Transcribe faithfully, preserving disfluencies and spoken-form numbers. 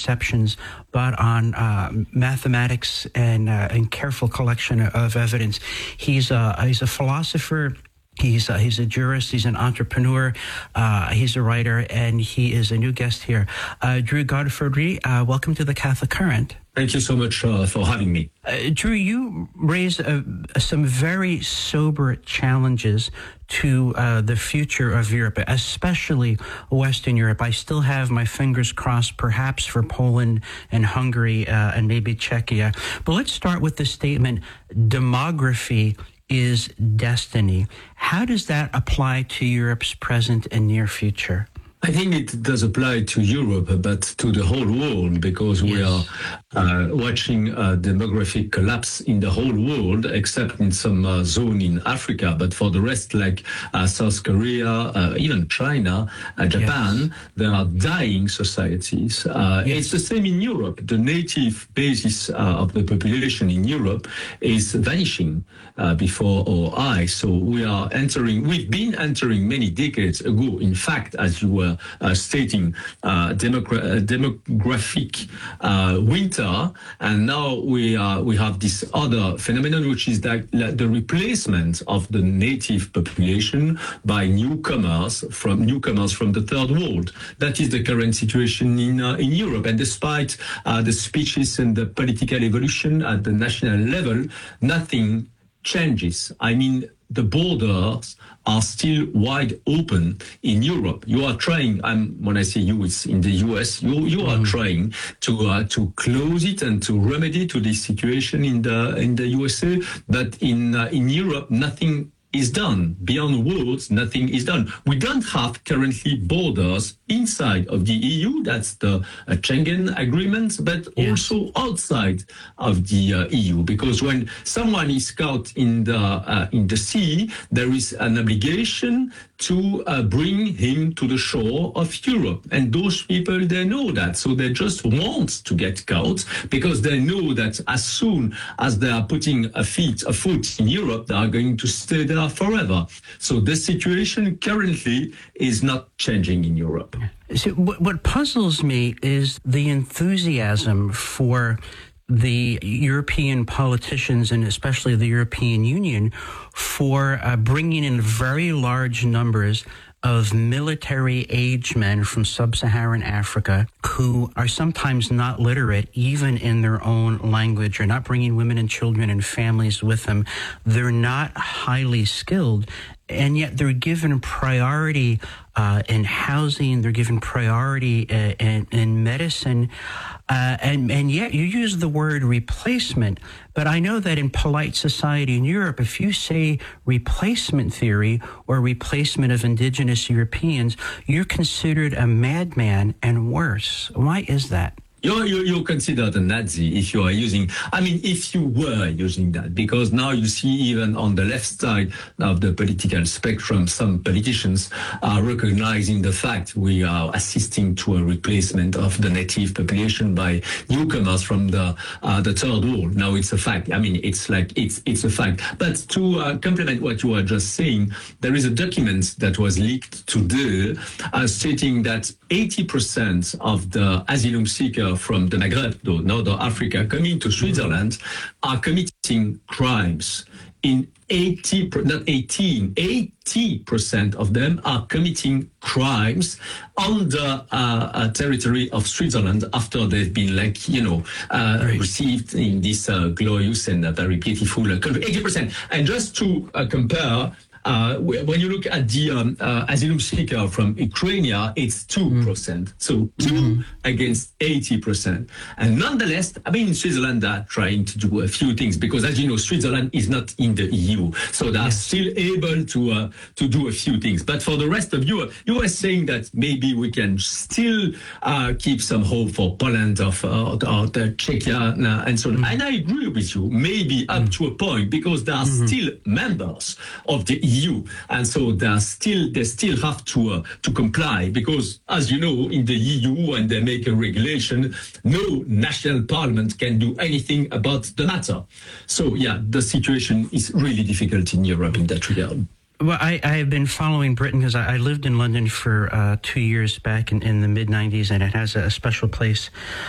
perceptions, but on uh, mathematics and, uh, and careful collection of evidence. He's a, he's a philosopher. He's a, he's a jurist. He's an entrepreneur. Uh, he's a writer, and he is a new guest here. Uh, Drew Godfrey, uh, welcome to the Catholic Current. Thank you so much uh, for having me. Uh, Drew, you raise uh, some very sober challenges to uh, the future of Europe, especially Western Europe. I still have my fingers crossed, perhaps for Poland and Hungary uh, and maybe Czechia. But let's start with the statement, demography is destiny. How does that apply to Europe's present and near future? I think it does apply to Europe, but to the whole world, because we Yes. are uh, watching a demographic collapse in the whole world, except in some uh, zone in Africa. But for the rest, like uh, South Korea, uh, even China, uh, Japan, Yes. there are dying societies. Uh, Yes. It's the same in Europe. The native basis uh, of the population in Europe is vanishing uh, before our eyes. So we are entering, we've been entering many decades ago, in fact, as you were Uh, stating uh, demogra- uh, demographic uh, winter, and now we uh, we have this other phenomenon, which is that like, the replacement of the native population by newcomers from newcomers from the third world. That is the current situation in uh, in Europe, and despite uh, the speeches and the political evolution at the national level, nothing changes. I mean, the borders are still wide open in Europe. You are trying, um, when I say you, it's in the U S, you you are mm. trying to uh, to close it and to remedy to this situation in the in the U S A, but in uh, in Europe, nothing is done. Beyond words, nothing is done. We don't have currently borders inside of the E U, that's the uh, Schengen agreement, but yes. also outside of the uh, E U, because when someone is caught in the uh, in the sea, there is an obligation to uh, bring him to the shore of Europe. And those people, they know that. So they just want to get caught because they know that as soon as they are putting a feet, a foot in Europe, they are going to stay there forever. So the situation currently is not changing in Europe. So what, what puzzles me is the enthusiasm for the European politicians and especially the European Union for uh, bringing in very large numbers of military-age men from sub-Saharan Africa who are sometimes not literate even in their own language, or not bringing women and children and families with them. They're not highly skilled, and yet they're given priority uh, in housing, they're given priority uh, in, in medicine, uh, and, and yet you use the word replacement. But I know that in polite society in Europe, if you say replacement theory or replacement of indigenous Europeans, you're considered a madman and worse. Why is that? You're, you're, you're considered a Nazi if you are using, I mean, if you were using that, because now you see even on the left side of the political spectrum, some politicians are recognizing the fact we are assisting to a replacement of the native population by newcomers from the uh, the third world. Now it's a fact. I mean, it's like, it's it's a fact. But to uh, complement what you were just saying, there is a document that was leaked today uh, stating that eighty percent of the asylum seekers from the Maghreb, though Northern Africa, coming to Switzerland are committing crimes. In eighty, not eighteen, eighty percent of them are committing crimes on the uh, uh, territory of Switzerland after they've been, like, you know, uh, right. received in this uh, glorious and uh, very beautiful uh, country. eighty percent. And just to uh, compare, Uh, when you look at the um, uh, asylum seeker from Ukraine, it's two percent. Mm. So two mm. against eighty percent. And nonetheless, I mean, in Switzerland, they're trying to do a few things because, as you know, Switzerland is not in the E U. So they're yes. still able to uh, to do a few things. But for the rest of Europe, you were saying that maybe we can still uh, keep some hope for Poland or, or, or the Czechia and so on. Mm. And I agree with you, maybe up mm. to a point, because they are mm-hmm. still members of the E U. E U, and so they are still they still have to uh, to comply, because, as you know, in the E U, when they make a regulation, no national parliament can do anything about the matter. So yeah, the situation is really difficult in Europe in that regard. Well, I, I have been following Britain because I, I lived in London for uh, two years back in, in the mid nineties, and it has a special place